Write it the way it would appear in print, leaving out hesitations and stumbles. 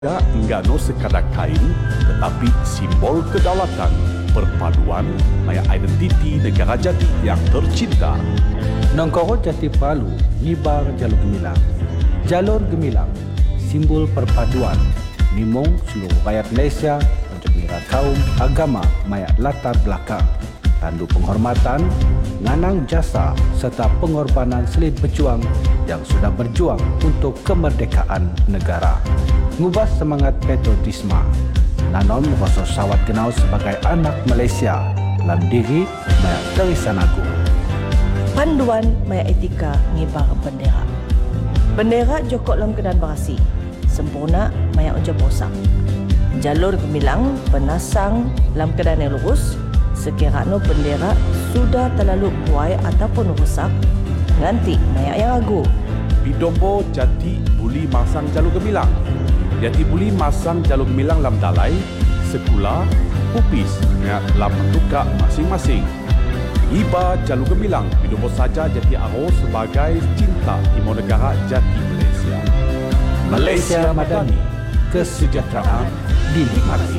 Enggak no sekadar kain, tetapi simbol kedaulatan, perpaduan, maya identiti negara jati yang tercinta. Nongkoro Jati Palu, ngibar jalur gemilang. Jalur gemilang, simbol perpaduan, nimong seluruh rakyat Malaysia untuk mira kaum, agama, maya latar belakang. Tandu penghormatan, nganang jasa serta pengorbanan selit berjuang yang sudah berjuang untuk kemerdekaan negara. Ngubah semangat patriotisme. Nanon merasa sawat kenal sebagai anak Malaysia dalam diri maya Tarisan Agung. Panduan maya etika ngibar bendera. Bendera jokok dalam keadaan berasi, sempurna maya ujar bosak. Jalur gemilang penasang dalam keadaan yang lurus, sekiranya bendera sudah terlalu buai ataupun rusak, nganti maya yang agu. Bidombo jati buli masang jalur gemilang. Jati buli masang jalur gemilang dalam dalai, sekula, upis, dalam tukak masing-masing. Iba jalur gemilang, bidombo saja jati aro sebagai cinta timur negara jati Malaysia. Malaysia Madani, kesejahteraan dinikmati.